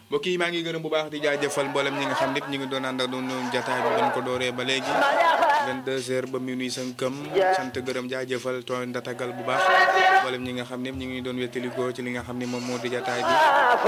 mbokk yi maa ngi gërëm bu baax di jaajëfal mboolem ñi nga xam nit ñi ngi doon ànd ak doon jataay bi dañ ko dooree ba léegi 22h ba minuit sënkëm sant gërëm jaajëfal tooñ ndatagal bu baax mboolem ñi nga xam ne ñi ngi doon wétalikoo ci li nga xam ne moom moo di jataay bi